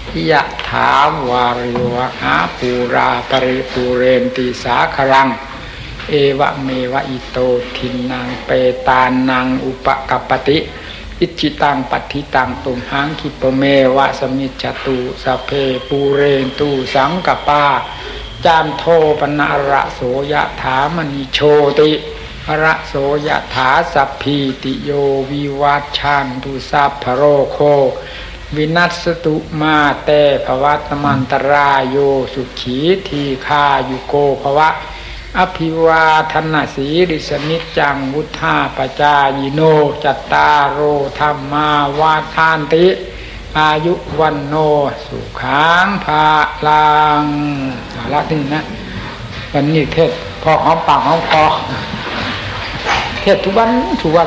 ยะถาวาริวหาปูราปริปูเรนติสาครังเอวะเมวะอิโตทินังเปตานังอุปกัปปติอิจิตังปัฏฐิตังตุมหังคิปเมวะสมิจจตุสัพเพปูเรนตุสังกปาจามโทปนะระโสยะถามณิโชติระโสยะถาสัพพิติโยวิวัชชันตุสัพพโรโควินัสตุมาเตภวัตมันตรายโยสุขีทีฆายุโกภวะอภิวาทนาสีริสนิจังวุธาปจายโนจัตตารโอธรรมาวาทานติอายุวันโนสุขังภาลังละนี่นะวันนี้เทศพอหอมปากหอมคอเทศทุกวัน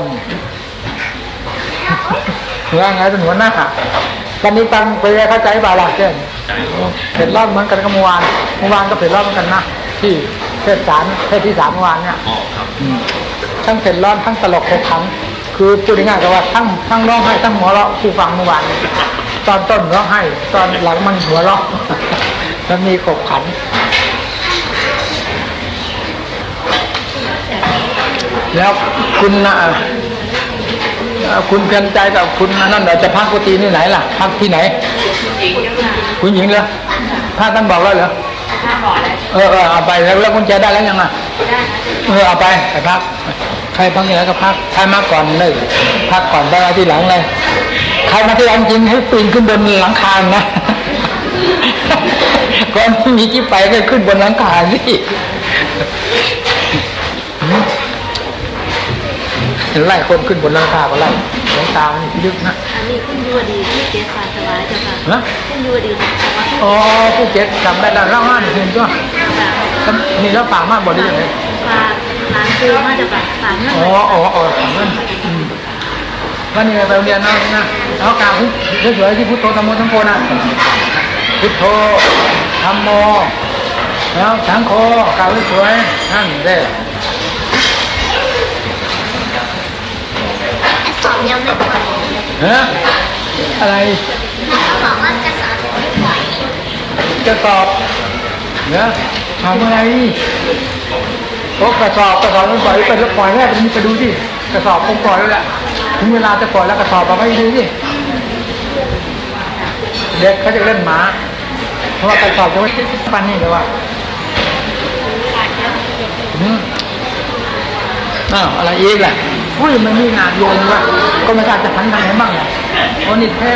ว่าไงเป็นหัวหน้าวันนี้ตังไปเข้าใจบ่าล่ะเจ้เผ็ดร้อนเหมือนกันกับเมื่อวานก็เผ็ดร้อนเหมือนกันนะที่เทศที่3เมื่อวานเนี่ยทั้งเผ็ดร้อนทั้งตลกขบขันคือพูดง่ายๆก็ว่าทั้งร้องไห้ทั้งหัวเราะผู้ฟังเมื่อวานตอนต้นร้องไห้ตอนหลังมันหัวเราะมันมีขบขันแล้วคุณเพียรใจกับคุณนั่นเดี๋ยวจะพักกุฏินี่ไหนล่ะพักที่ไหนคุณหญิงเหรอถ้าท่านบอกแล้วเหรอเอาไปแล้วกุญแจได้แล้วยังไงเอาไปพักใครพักอย่างไรก็พักใครมาก่อนเลยพักก่อนไปที่หลังเลยใครมาที่หลังจริงให้ปีนขึ้นบนหลังคานะก่อนที่มีที่ไปก็ขึ้นบนหลังคาสิไล่คนขึ้นบนหลังคาก็ไล่หลังคานี่ลึกนะอันนี้ขึ้นยูดีที่เจ็ดสบายจ้ะค่ะขึ้นยูดีอ๋อผู้เจ็ดจำได้แล้วเล่าห้าเห็นก็นี่แล้วฝากมากบ่ได้ยังไงฝากร้านซื้อมาจะฝากเงินฝากเงินวันนี้ไปเรียนนะเขากล่าวสวยๆที่พุทโธธรรมโมทั้งโคนะพุทโธธรรมโมแล้วสังโฆกล่าวสวยนั่นเด้สอบยังไม่ไหวอะไรเขาบอกว่าจะสอบไม่ไหวจะสอบเนี่ยทำอะไรกระสอบมันปล่อยไปแล้วปล่อยแม่ไปดูสิกระสอบคงปล่อยแล้วแหละถึงเวลาจะปล่อยแล้วกระสอบเราไปดูสิเด็กเขาจะเล่นหมาเพราะว่ากระสอบจะไม่ปันนี่เลยว่าอะไรอีกแหละอุ้ยมันมีงานโยนว่ะก็ไม่ทราบจะพันทางไหนบ้างเนี่ยวันนี้เทป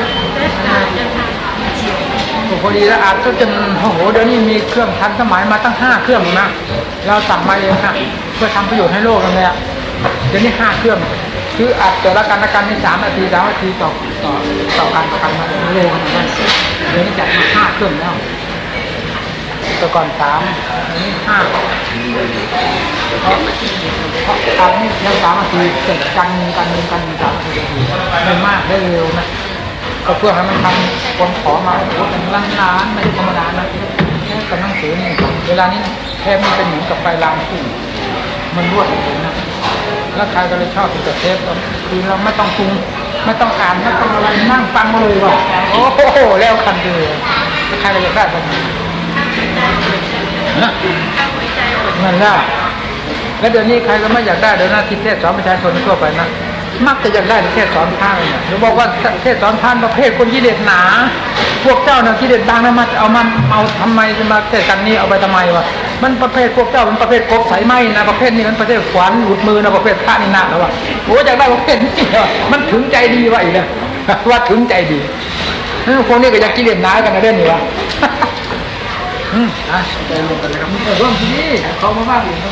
พอดีแล้วอาจจะโอ้โหเดี๋ยวนี้มีเครื่องทันสมัยมาตั้ง5เครื่องนะเราสั่งมาเองนะเพื่อทำประโยชน์ให้โลกกันเลยอ่ะเดี๋ยวนี้5เครื่องคืออาจจะละกันใน3 นาทีต่อการประกันมาโลกกันนะเดี๋ยวนี้จัดมา5เครื่องแล้วแต่ก่อน3อันนี้5เพราะอันนี้ยัง3 นาทีเสร็จกัน3 นาทีไม่มากได้เร็วนะก็เพื่อให้มันทำคนขอมาโอ้โหเป็นล้านไม่ใช่ธรรมดานะแค่กับหนังสือนี่เวลานี้แค่มันเป็นเหมือนกับไฟลามพุ่งมันรวดเลยนะแล้วใครก็เลยชอบที่จะเทปคือเราไม่ต้องปรุงไม่ต้องอ่านไม่ต้องอะไรนั่งฟังเลยว่ะโอ้โหแล้วคันเดียวใครก็จะได้กันนั่นแหละแล้วเดี๋ยวนี้ใครก็ไม่อยากได้เดี๋ยวนะที่เทศสอนประชาชนทั่วไปนะมักจะอยากได้เทศสอนท่านเนี่ยหรือบอกว่าเทศสอนท่านประเภทคนกิเลสหนาพวกเจ้าน่ะกิเลสบางนะมาเอาทำไมจะมาเทศกันนี้เอาไปทำไมวะมันประเภทพวกเจ้ามันประเภทกบใส่ไม้นะประเภทนี้มันประเภทขวานหลุดมือนะประเภทพระนี่นะแล้ววะโอ้อยากได้ประเภทนี้มันถึงใจดีวะอีกนะว่าถึงใจดีคนนี้ก็อยากกิเลสหนากันนะเรื่องนี้วะใจลงกันเลยครับเริ่มที่นี่เขามามากเลยครับ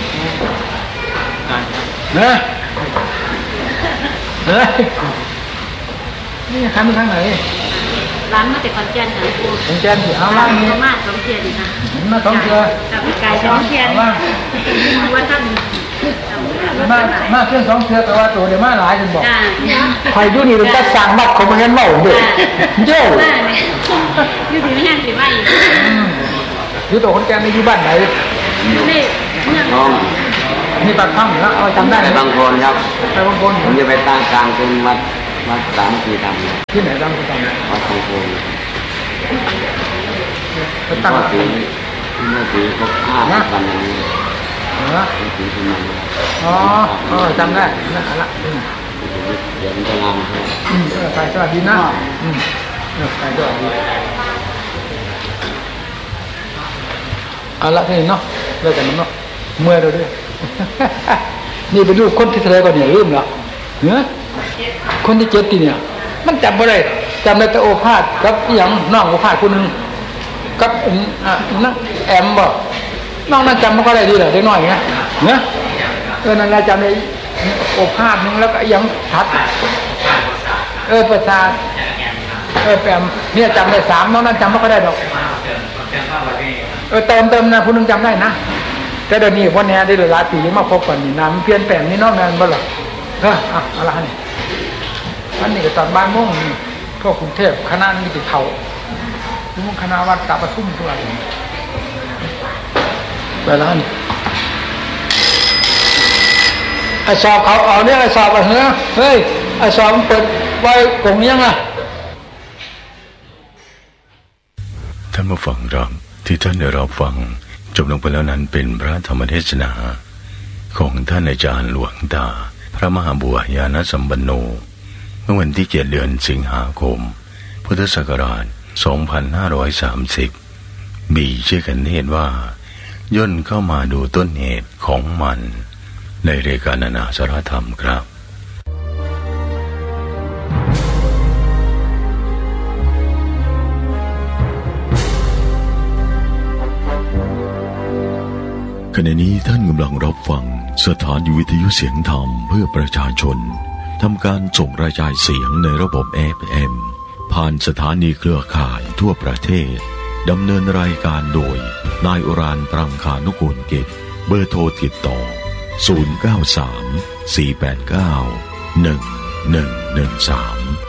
นี่ใครมาทางไหนร้านมาจากขอนแก่นค่ะขอนแก่นเอาร้านนี้มาสองเทียนดีนะมาสองเทียนกับไก่สองเทียนว่าท่านมาเทียน2 เทียนแต่ว่าตัวเดี๋ยวมาหลายจนบอกใครยุ่นี่เป็นตัดสร้างบัตรเขามาเห็นเมาเด็กเจ้ายุ่ดีไม่แห้งสิว่าอีกยุ่ตัวขอนแก่นในอยู่บ้านไหนนี่เมืองทองนี่ปากถ้ำแล้วเอาจำได้ไปบางคนครับไปบางคนผมจะไปตั้งกลางเป็นวัด3-4 ตันที่ไหนตั้งที่ตันวัดบางคนก็ตั้งปีเขาฆ่ากันนี้ปีประมาณจำได้นั่นละเดี๋ยวมันจะงามไปสวัสดีนะไปสวัสดีเอาละที่เนาะเลิกกันเนาะเมื่อยเราด้วยนี่เป็นลูกคนที่ทะเลก่อนเนี่ยลืมละคนที่7ทีเนี่ยมันจำไม่ได้จำได้แต่โอภาสกับอย่างน้องโอภาสคนนึงกับนักแอมบอกน้องนั่นจำมันก็ได้ดีเลยเล็กน้อยไงเนี่ยนั่นแหละจำได้โอภาสนึงแล้วก็ยังชัดประสาทแปมเนี่ยจำได้3น้องนั่นจำมันก็ได้ดอกเติมนะผู้นึงจำได้นะแต่เดี๋ยวนี้วันนี้ได้หลายปีมาพบกันนี่นะมันเปลี่ยนแปลงนี่น้องแมนบ่หรอกอะไรนี่อันนี้ก็ตอนบ่ายโมงพวกกรุงเทพคณะนี้ติเขาคณะวัดกาปทุมตัวอะไรไปแล้วนี่ไอสอบเขาเอาเนี่ยไอสอบอะไรเฮ้ยไอสอบมันเปิดไว้กงยังอ่ะท่านผู้ฟังครับที่ท่านได้รับฟังจบลงไปแล้วนั้นเป็นพระธรรมเทศนาของท่านอาจารย์หลวงตาพระมหาบัวยานสัมปันโนเมื่อวันที่7 เดือนสิงหาคมพุทธศักราช2530มีชื่อกันเทศว่าย่นเข้ามาดูต้นเหตุของมันในรายการนานาสารธรรมครับขณะนี้ท่านกำลังรับฟังสถานีวิทยุเสียงธรรมเพื่อประชาชนทำการส่งกระจายเสียงในระบบ FM ผ่านสถานีเครือข่ายทั่วประเทศดำเนินรายการโดยนายอุรานปรังคานุกูลกิจเบอร์โทรติดต่อ093 489 1113